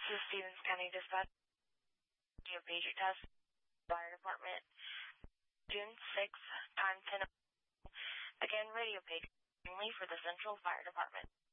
is Stevens County Dispatch. Radio pager test. Fire Department. June 6th, time 10. Again, radio page only for the Central Fire Department.